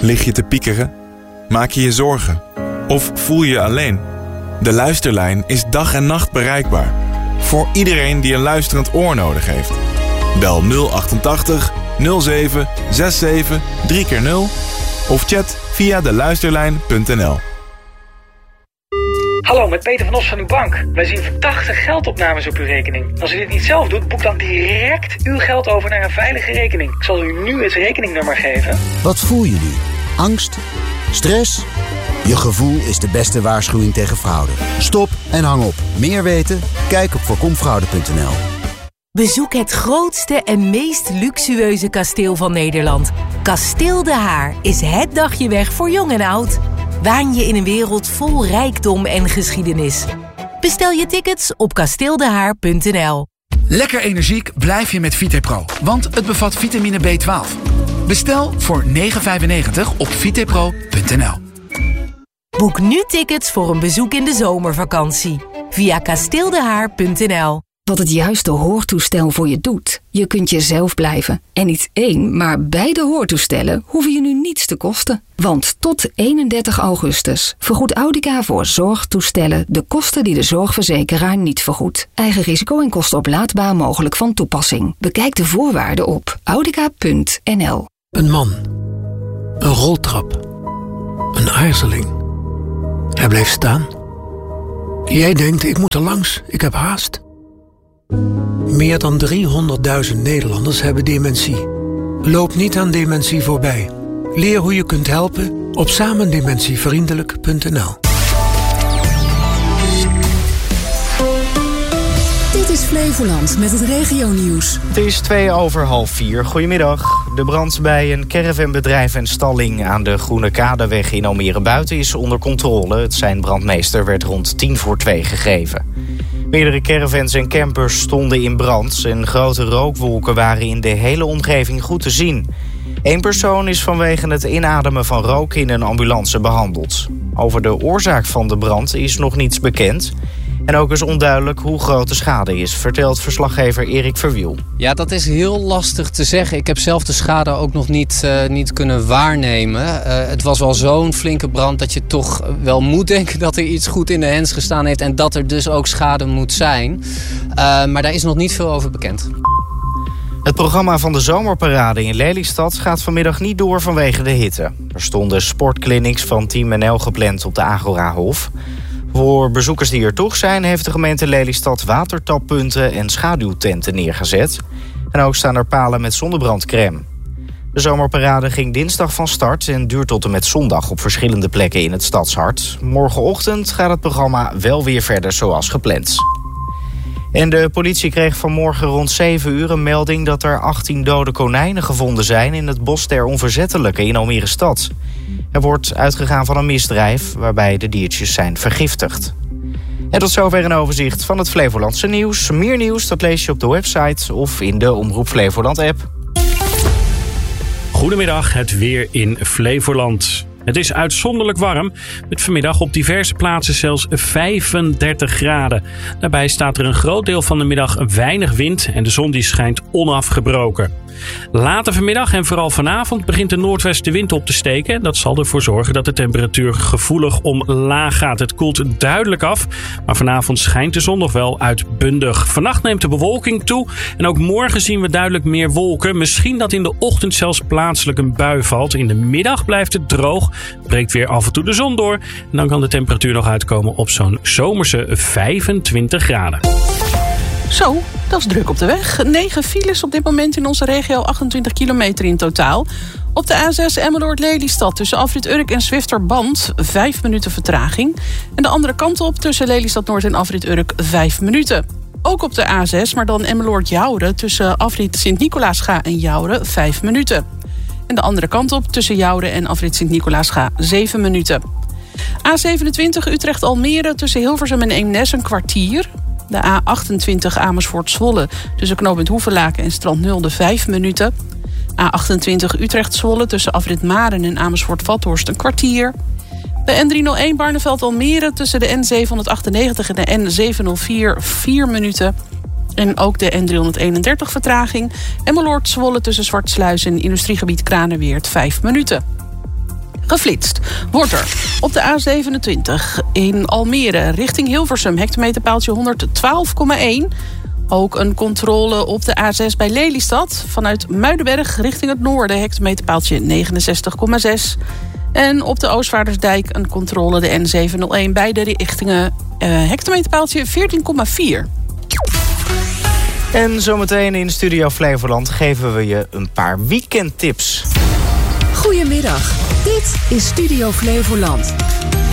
Lig je te piekeren? Maak je je zorgen? Of voel je je alleen? De Luisterlijn is dag en nacht bereikbaar. Voor iedereen die een luisterend oor nodig heeft. Bel 088 07 67 3x0 of chat via deluisterlijn.nl. Hallo, met Peter van Os van uw bank. Wij zien verdachte geldopnames op uw rekening. Als u dit niet zelf doet, boek dan direct uw geld over naar een veilige rekening. Ik zal u nu het rekeningnummer geven. Wat voel je nu? Angst? Stress? Je gevoel is de beste waarschuwing tegen fraude. Stop en hang op. Meer weten? Kijk op voorkomfraude.nl. Bezoek het grootste en meest luxueuze kasteel van Nederland. Kasteel De Haar is het dagje weg voor jong en oud. Waan je in een wereld vol rijkdom en geschiedenis. Bestel je tickets op kasteeldehaar.nl. Lekker energiek blijf je met VitePro, want het bevat vitamine B12. Bestel voor €9,95 op vitepro.nl. Boek nu tickets voor een bezoek in de zomervakantie. Via kasteeldehaar.nl. Wat het juiste hoortoestel voor je doet. Je kunt jezelf blijven. En niet één, maar beide hoortoestellen hoeven je nu niets te kosten. Want tot 31 augustus vergoedt Audica voor zorgtoestellen de kosten die de zorgverzekeraar niet vergoedt. Eigen risico en kosten oplaadbaar mogelijk van toepassing. Bekijk de voorwaarden op audica.nl. Een man. Een roltrap. Een aarzeling. Hij bleef staan. Jij denkt, ik moet er langs, ik heb haast. Meer dan 300.000 Nederlanders hebben dementie. Loop niet aan dementie voorbij. Leer hoe je kunt helpen op samendementievriendelijk.nl. Dit is Flevoland met het regionieuws. Het is 3:02. Goedemiddag. De brand bij een caravanbedrijf en stalling aan de Groene Kadeweg in Almere Buiten is onder controle. Het sein brandmeester werd rond 1:50 gegeven. Meerdere caravans en campers stonden in brand en grote rookwolken waren in de hele omgeving goed te zien. 1 persoon is vanwege het inademen van rook in een ambulance behandeld. Over de oorzaak van de brand is nog niets bekend. En ook is onduidelijk hoe groot de schade is, vertelt verslaggever Erik Verwiel. Ja, dat is heel lastig te zeggen. Ik heb zelf de schade ook nog niet kunnen waarnemen. Het was wel zo'n flinke brand dat je toch wel moet denken dat er iets goed in de hens gestaan heeft en dat er dus ook schade moet zijn. Maar daar is nog niet veel over bekend. Het programma van de zomerparade in Lelystad gaat vanmiddag niet door vanwege de hitte. Er stonden sportclinics van Team NL gepland op de Agorahof. Voor bezoekers die er toch zijn, heeft de gemeente Lelystad watertappunten en schaduwtenten neergezet. En ook staan er palen met zonnebrandcrème. De zomerparade ging dinsdag van start en duurt tot en met zondag op verschillende plekken in het stadshart. Morgenochtend gaat het programma wel weer verder zoals gepland. En de politie kreeg vanmorgen rond 7 uur een melding dat er 18 dode konijnen gevonden zijn in het Bos der Onverzettelijken in Almere Stad. Er wordt uitgegaan van een misdrijf waarbij de diertjes zijn vergiftigd. En tot zover een overzicht van het Flevolandse nieuws. Meer nieuws dat lees je op de website of in de Omroep Flevoland app. Goedemiddag, het weer in Flevoland. Het is uitzonderlijk warm, met vanmiddag op diverse plaatsen zelfs 35 graden. Daarbij staat er een groot deel van de middag weinig wind en de zon die schijnt onafgebroken. Later vanmiddag en vooral vanavond begint de noordwestenwind op te steken. Dat zal ervoor zorgen dat de temperatuur gevoelig omlaag gaat. Het koelt duidelijk af, maar vanavond schijnt de zon nog wel uitbundig. Vannacht neemt de bewolking toe en ook morgen zien we duidelijk meer wolken. Misschien dat in de ochtend zelfs plaatselijk een bui valt. In de middag blijft het droog, breekt weer af en toe de zon door. En dan kan de temperatuur nog uitkomen op zo'n zomerse 25 graden. Zo, dat is druk op de weg. 9 files op dit moment in onze regio, 28 kilometer in totaal. Op de A6 Emmeloord-Lelystad tussen Afrit Urk en Zwifterband 5 minuten vertraging. En de andere kant op tussen Lelystad Noord en Afrit Urk 5 minuten. Ook op de A6, maar dan Emmeloord-Jouren tussen Afrit Sint-Nicolaasga en Jouren 5 minuten. En de andere kant op tussen Jouren en Afrit Sint-Nicolaasga 7 minuten. A27 Utrecht-Almere tussen Hilversum en Eemnes een kwartier. De A28 Amersfoort-Zwolle tussen knooppunt Hoevelaken en Strand Nulde 5 minuten. A28 Utrecht-Zwolle tussen Afrit Maren en Amersfoort-Vathorst een kwartier. De N301 Barneveld-Almere tussen de N798 en de N704 4 minuten. En ook de N331 vertraging. Emmeloord-Zwolle tussen Zwartsluis en industriegebied Kranenweert 5 minuten. geflitst. Wordt er op de A27 in Almere richting Hilversum hectometerpaaltje 112,1. Ook een controle op de A6 bij Lelystad. Vanuit Muidenberg richting het noorden hectometerpaaltje 69,6. En op de Oostvaardersdijk een controle de N701. Beide richtingen hectometerpaaltje 14,4. En zometeen in Studio Flevoland geven we je een paar weekendtips. Goedemiddag, dit is Studio Flevoland.